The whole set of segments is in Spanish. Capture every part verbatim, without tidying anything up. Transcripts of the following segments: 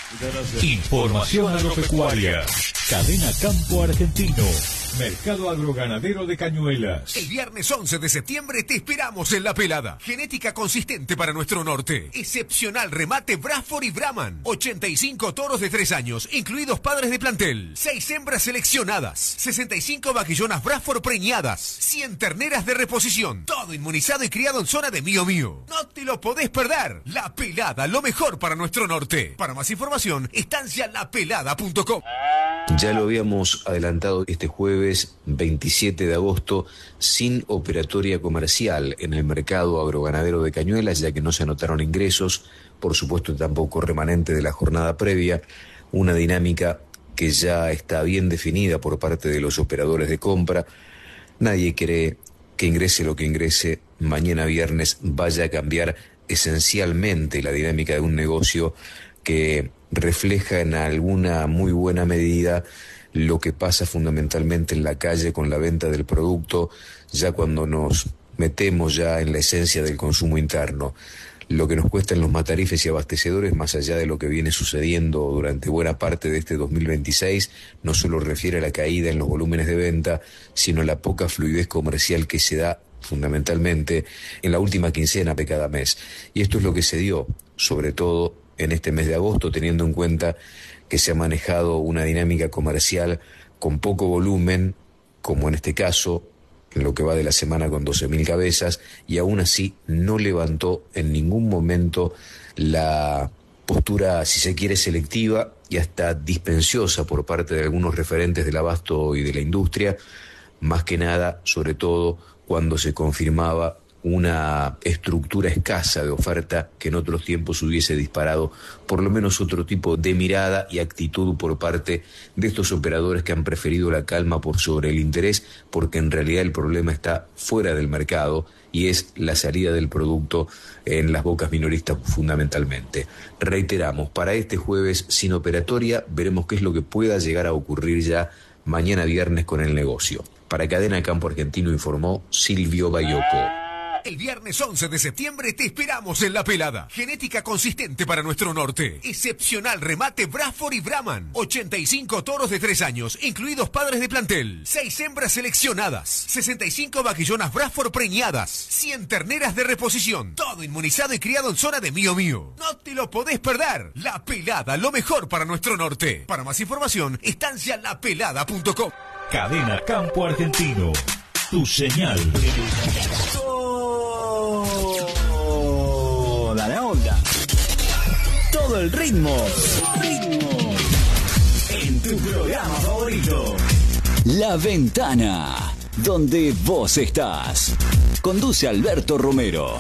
Información agropecuaria. Cadena Campo Argentino. Mercado Agroganadero de Cañuelas. El viernes once de septiembre te esperamos en La Pelada. Genética consistente para nuestro norte. Excepcional remate Bradford y Brahman. ochenta y cinco toros de tres años, incluidos padres de plantel. seis hembras seleccionadas. sesenta y cinco vaquillonas Bradford preñadas. cien terneras de reposición. Todo inmunizado y criado en zona de Mío Mío. No te lo podés perder. La Pelada, lo mejor para nuestro norte. Para más información, estancia la pelada punto com. Ya lo habíamos adelantado este jueves veintisiete de agosto, sin operatoria comercial en el mercado agroganadero de Cañuelas, ya que no se anotaron ingresos, por supuesto tampoco remanente de la jornada previa, una dinámica que ya está bien definida por parte de los operadores de compra. Nadie cree que ingrese lo que ingrese, mañana viernes vaya a cambiar esencialmente la dinámica de un negocio que refleja en alguna muy buena medida lo que pasa fundamentalmente en la calle con la venta del producto, ya cuando nos metemos ya en la esencia del consumo interno. Lo que nos cuesta en los matarifes y abastecedores, más allá de lo que viene sucediendo durante buena parte de este dos mil veintiséis, no solo refiere a la caída en los volúmenes de venta, sino a la poca fluidez comercial que se da fundamentalmente en la última quincena de cada mes. Y esto es lo que se dio, sobre todo en este mes de agosto, teniendo en cuenta que se ha manejado una dinámica comercial con poco volumen, como en este caso, en lo que va de la semana con doce mil cabezas, y aún así no levantó en ningún momento la postura, si se quiere, selectiva y hasta dispensiosa por parte de algunos referentes del abasto y de la industria, más que nada, sobre todo, cuando se confirmaba una estructura escasa de oferta que en otros tiempos hubiese disparado por lo menos otro tipo de mirada y actitud por parte de estos operadores que han preferido la calma por sobre el interés, porque en realidad el problema está fuera del mercado y es la salida del producto en las bocas minoristas fundamentalmente. Reiteramos, para este jueves sin operatoria, veremos qué es lo que pueda llegar a ocurrir ya mañana viernes con el negocio. Para Cadena Campo Argentino informó Silvio Bayoco. El viernes once de septiembre te esperamos en La Pelada. Genética consistente para nuestro norte. Excepcional remate Bradford y Brahman. ochenta y cinco toros de tres años, incluidos padres de plantel. seis hembras seleccionadas. sesenta y cinco vaquillonas Bradford preñadas. cien terneras de reposición. Todo inmunizado y criado en zona de Mío Mío. No te lo podés perder. La Pelada, lo mejor para nuestro norte. Para más información, estancia la pelada punto com. Cadena Campo Argentino. Tu señal. Toda la onda. Todo el ritmo. Ritmo. En tu programa favorito. La Ventana. Donde vos estás. Conduce Alberto Romero.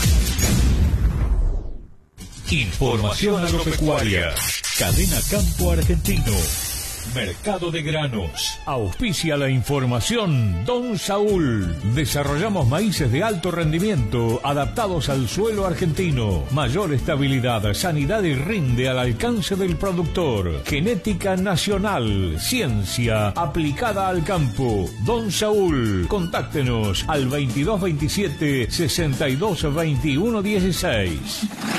Información agropecuaria. Cadena Campo Argentino. Mercado de granos. Auspicia la información Don Saúl. Desarrollamos maíces de alto rendimiento adaptados al suelo argentino. Mayor estabilidad, sanidad y rinde al alcance del productor. Genética nacional. Ciencia aplicada al campo. Don Saúl. Contáctenos al veintidós veintisiete sesenta y dos veintiuno dieciséis.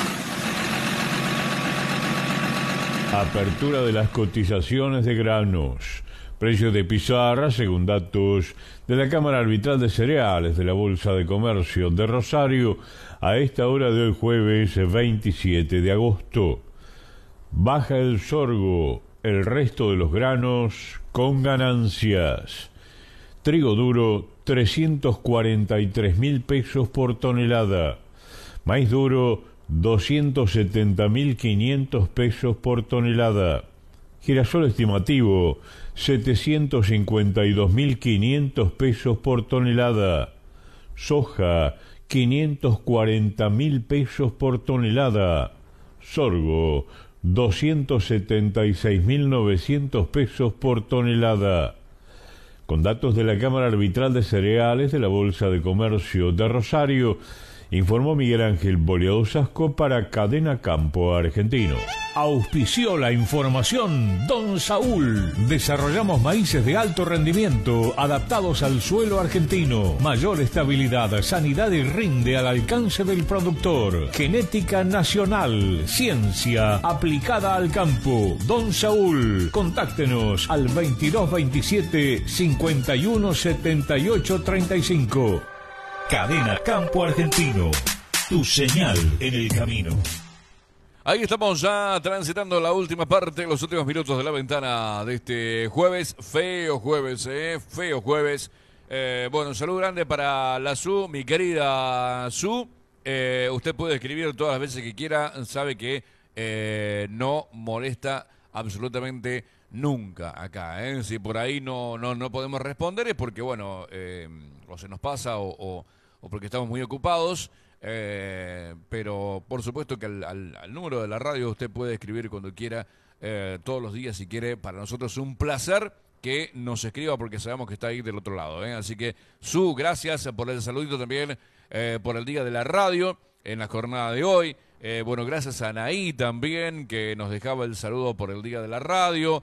Apertura de las cotizaciones de granos. Precio de pizarra según datos de la Cámara Arbitral de Cereales de la Bolsa de Comercio de Rosario a esta hora de hoy jueves veintisiete de agosto. Baja el sorgo, el resto de los granos con ganancias. Trigo duro trescientos cuarenta y tres mil pesos por tonelada. Maíz duro doscientos setenta mil quinientos pesos por tonelada. Girasol estimativo setecientos cincuenta y dos mil quinientos pesos por tonelada. Soja quinientos cuarenta mil pesos por tonelada. Sorgo doscientos setenta y seis mil novecientos pesos por tonelada. Con datos de la Cámara Arbitral de Cereales de la Bolsa de Comercio de Rosario, informó Miguel Ángel Boleado Sasco para Cadena Campo Argentino. Auspició la información Don Saúl. Desarrollamos maíces de alto rendimiento adaptados al suelo argentino. Mayor estabilidad, sanidad y rinde al alcance del productor. Genética nacional, ciencia aplicada al campo. Don Saúl. Contáctenos al veintidós veintisiete cincuenta y uno setenta y ocho treinta y cinco. Cadena Campo Argentino. Tu señal en el camino. Ahí estamos ya transitando la última parte, los últimos minutos de la ventana de este jueves. Feo jueves, eh, feo jueves. Eh, bueno, un saludo grande para la Su, mi querida Su. Eh, usted puede escribir todas las veces que quiera, sabe que eh, no molesta absolutamente nunca acá. Eh. Si por ahí no, no, no podemos responder es porque, bueno, eh, o se nos pasa o, o, o porque estamos muy ocupados. Eh, pero por supuesto que al, al, al número de la radio usted puede escribir cuando quiera, eh, todos los días si quiere. Para nosotros es un placer que nos escriba porque sabemos que está ahí del otro lado, ¿eh? Así que Su, gracias por el saludito también, eh, por el día de la radio en la jornada de hoy. Eh, bueno, gracias a Anaí también que nos dejaba el saludo por el día de la radio.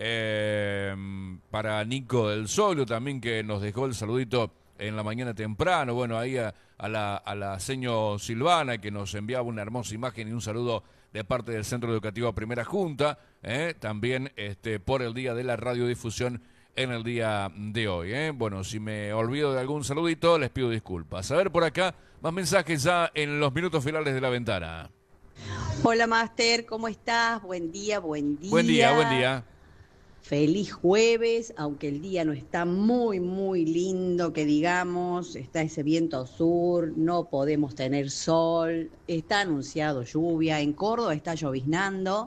Eh, para Nico del Solio también que nos dejó el saludito en la mañana temprano. Bueno, ahí a, a la, a la seño Silvana que nos enviaba una hermosa imagen y un saludo de parte del Centro Educativo Primera Junta, eh, también este, por el día de la radiodifusión en el día de hoy. Eh. Bueno, si me olvido de algún saludito, les pido disculpas. A ver por acá, más mensajes ya en los minutos finales de la ventana. Hola, Master, ¿cómo estás? Buen día, buen día. Buen día, buen día. Feliz jueves, aunque el día no está muy, muy lindo, que digamos, está ese viento sur, no podemos tener sol, está anunciado lluvia, en Córdoba está lloviznando,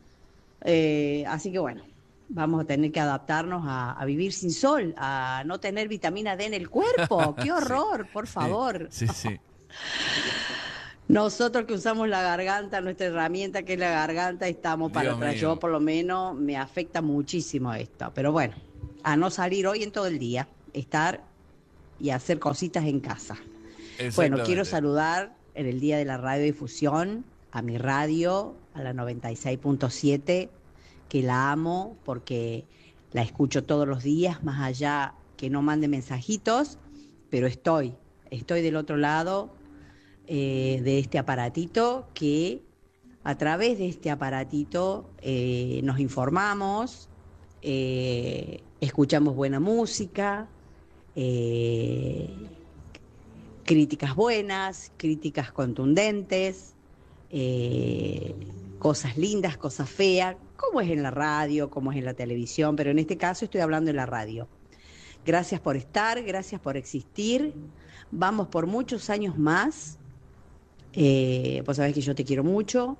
eh, así que bueno, vamos a tener que adaptarnos a, a vivir sin sol, a no tener vitamina D en el cuerpo, ¡qué horror, sí, por favor! Sí, sí. sí. Nosotros que usamos la garganta, nuestra herramienta que es la garganta, estamos para atrás. Yo por lo menos me afecta muchísimo esto. Pero bueno, a no salir hoy en todo el día, estar y hacer cositas en casa. Bueno, quiero saludar en el Día de la Radiodifusión a mi radio, a la noventa y seis punto siete, que la amo porque la escucho todos los días, más allá que no mande mensajitos, pero estoy, estoy del otro lado. Eh, de este aparatito que a través de este aparatito eh, nos informamos, eh, escuchamos buena música, eh, críticas buenas, críticas contundentes, eh, cosas lindas, cosas feas, como es en la radio, como es en la televisión, pero en este caso estoy hablando en la radio. Gracias por estar, gracias por existir, vamos por muchos años más. Eh, vos sabés que yo te quiero mucho,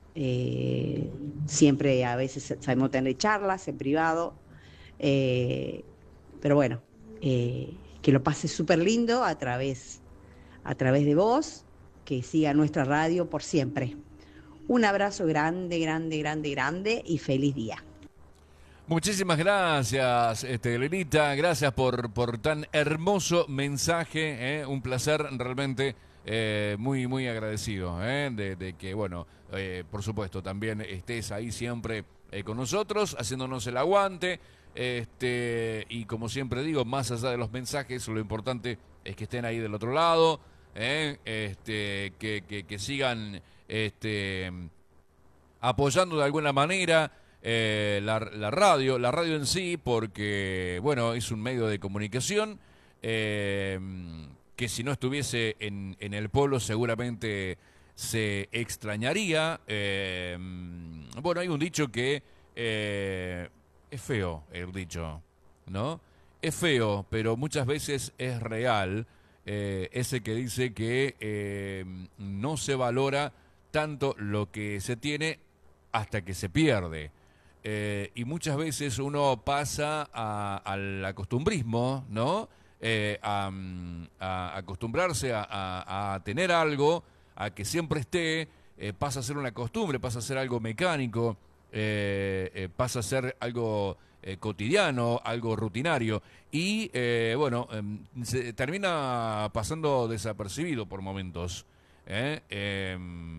eh, siempre a veces sabemos tener charlas en privado, eh, pero bueno, eh, que lo pases súper lindo a través, a través de vos, que siga nuestra radio por siempre. Un abrazo grande, grande, grande, grande y feliz día. Muchísimas gracias, este, Lenita, gracias por, por tan hermoso mensaje, eh, un placer realmente. Eh, muy, muy agradecido eh, de, de que, bueno, eh, por supuesto, también estés ahí siempre eh, con nosotros, haciéndonos el aguante. Este, y como siempre digo, más allá de los mensajes, lo importante es que estén ahí del otro lado, eh, este, que, que, que sigan este, apoyando de alguna manera eh, la, la radio, la radio en sí, porque, bueno, es un medio de comunicación. Eh, que si no estuviese en, en el pueblo seguramente se extrañaría. Eh, bueno, hay un dicho que eh, es feo, el dicho, ¿no? Es feo, pero muchas veces es real, eh, ese que dice que eh, no se valora tanto lo que se tiene hasta que se pierde. Eh, y muchas veces uno pasa a, al acostumbrismo, ¿no? Eh, a, a acostumbrarse a, a, a tener algo, a que siempre esté, eh, pasa a ser una costumbre, pasa a ser algo mecánico, eh, eh, pasa a ser algo eh, cotidiano, algo rutinario. Y eh, bueno, eh, se termina pasando desapercibido por momentos. ¿eh? Eh,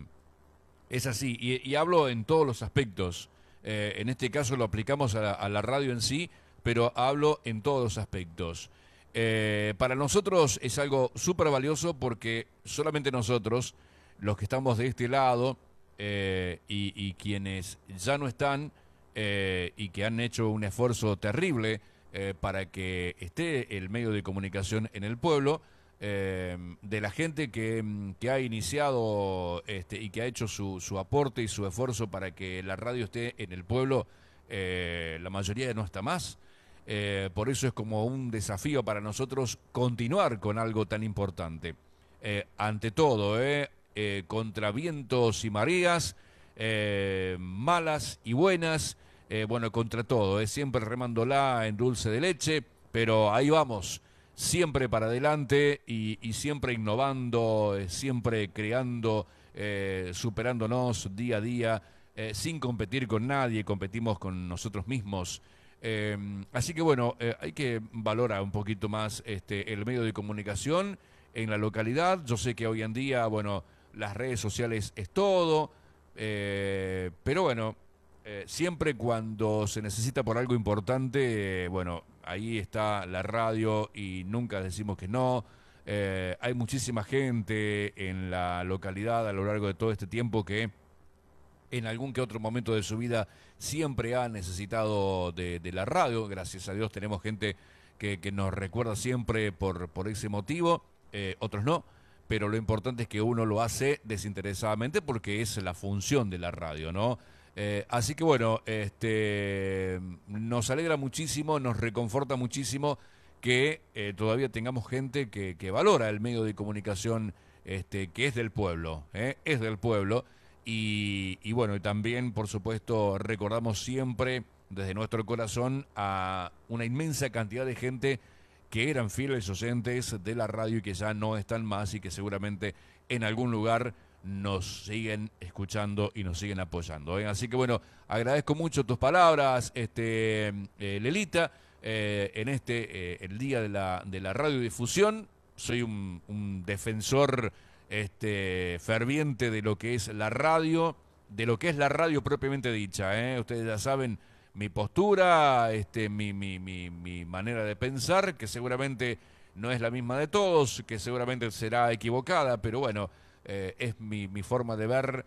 es así, y, y hablo en todos los aspectos. Eh, en este caso lo aplicamos a la, a la radio en sí, pero hablo en todos los aspectos. Eh, para nosotros es algo súper valioso porque solamente nosotros, los que estamos de este lado eh, y, y quienes ya no están eh, y que han hecho un esfuerzo terrible eh, para que esté el medio de comunicación en el pueblo, eh, de la gente que, que ha iniciado este, y que ha hecho su, su aporte y su esfuerzo para que la radio esté en el pueblo, eh, la mayoría no está más. Eh, por eso es como un desafío para nosotros continuar con algo tan importante. Eh, ante todo, eh, eh, contra vientos y mareas, eh, malas y buenas, eh, bueno, contra todo, eh, siempre remándola en dulce de leche, pero ahí vamos, siempre para adelante y, y siempre innovando, eh, siempre creando, eh, superándonos día a día, eh, sin competir con nadie, competimos con nosotros mismos. Eh, así que bueno, eh, hay que valorar un poquito más este, el medio de comunicación en la localidad. Yo sé que hoy en día, bueno, las redes sociales es todo, eh, pero bueno, eh, siempre cuando se necesita por algo importante, eh, bueno, ahí está la radio y nunca decimos que no. Eh, hay muchísima gente en la localidad a lo largo de todo este tiempo que en algún que otro momento de su vida siempre ha necesitado de, de la radio. Gracias a Dios tenemos gente que, que nos recuerda siempre por, por ese motivo, eh, otros no, pero lo importante es que uno lo hace desinteresadamente porque es la función de la radio, ¿no? Eh, así que bueno, este, nos alegra muchísimo, nos reconforta muchísimo que eh, todavía tengamos gente que, que valora el medio de comunicación este, que es del pueblo, ¿eh? es del pueblo. Y, y bueno, y también, por supuesto, recordamos siempre desde nuestro corazón a una inmensa cantidad de gente que eran fieles oyentes de la radio y que ya no están más y que seguramente en algún lugar nos siguen escuchando y nos siguen apoyando, ¿eh? Así que bueno, agradezco mucho tus palabras, este eh, Lelita, eh, en este, eh, el día de la, de la radiodifusión. Soy un, un defensor Este, ferviente de lo que es la radio, de lo que es la radio propiamente dicha, ¿eh? Ustedes ya saben mi postura, este, mi, mi, mi, mi manera de pensar, que seguramente no es la misma de todos, que seguramente será equivocada, pero bueno, eh, es mi, mi forma de ver.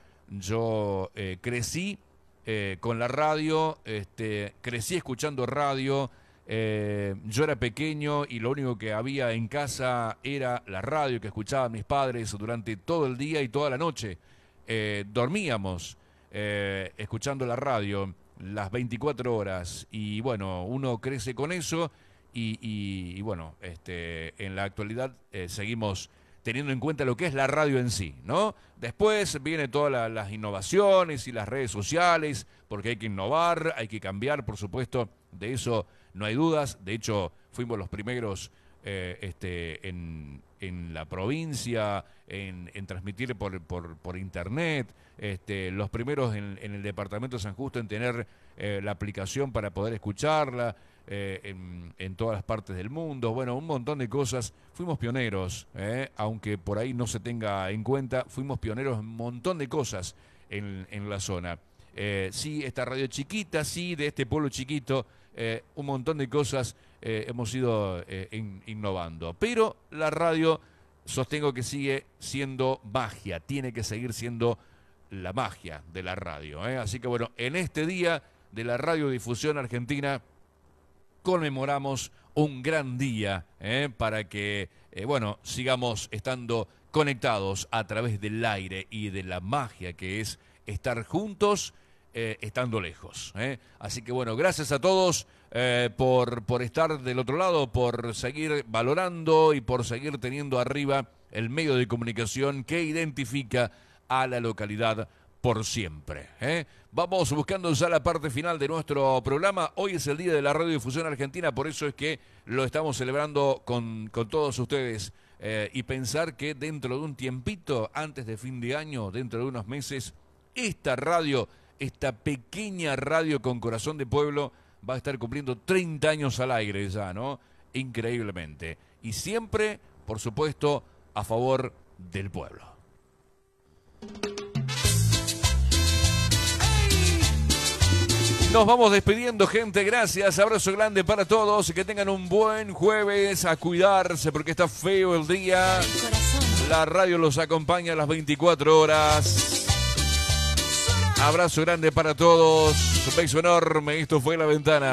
Yo eh, crecí eh, con la radio, este, crecí escuchando radio. Eh, yo era pequeño y lo único que había en casa era la radio que escuchaban mis padres durante todo el día y toda la noche. Eh, dormíamos eh, escuchando la radio las veinticuatro horas y bueno, uno crece con eso y, y, y bueno, este, en la actualidad eh, seguimos teniendo en cuenta lo que es la radio en sí, ¿no? Después vienen todas la, las innovaciones y las redes sociales, porque hay que innovar, hay que cambiar, por supuesto, de eso no hay dudas. De hecho, fuimos los primeros eh, este, en, en la provincia, en, en transmitir por, por, por internet, este, los primeros en, en el departamento de San Justo en tener eh, la aplicación para poder escucharla, eh, en, en todas las partes del mundo. Bueno, un montón de cosas. Fuimos pioneros, eh, aunque por ahí no se tenga en cuenta, fuimos pioneros en un montón de cosas en, en la zona. Eh, sí, esta radio chiquita, sí, de este pueblo chiquito, eh, un montón de cosas eh, hemos ido eh, in, innovando. Pero la radio, sostengo que sigue siendo magia, tiene que seguir siendo la magia de la radio, ¿eh? Así que bueno, en este día de la radiodifusión argentina conmemoramos un gran día ¿eh? para que, eh, bueno, sigamos estando conectados a través del aire y de la magia que es estar juntos, eh, estando lejos. ¿eh? Así que, bueno, gracias a todos eh, por, por estar del otro lado, por seguir valorando y por seguir teniendo arriba el medio de comunicación que identifica a la localidad por siempre. ¿eh? Vamos buscando ya la parte final de nuestro programa. Hoy es el Día de la Radiodifusión Argentina, por eso es que lo estamos celebrando con, con todos ustedes. Eh, y pensar que dentro de un tiempito, antes de fin de año, dentro de unos meses, esta radio, esta pequeña radio con corazón de pueblo, va a estar cumpliendo treinta años al aire ya, ¿no? Increíblemente. Y siempre, por supuesto, a favor del pueblo. Nos vamos despidiendo, gente. Gracias. Abrazo grande para todos. Que tengan un buen jueves. A cuidarse porque está feo el día. La radio los acompaña a las veinticuatro horas. Abrazo grande para todos. Un beso enorme. Esto fue La Ventana.